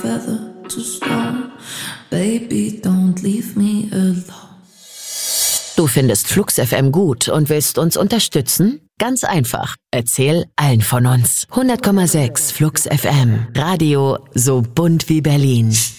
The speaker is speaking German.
feather to stone. Baby, don't leave me alone. Du findest Flux FM gut und willst uns unterstützen? Ganz einfach. Erzähl allen von uns. 100,6 Flux FM. Radio so bunt wie Berlin.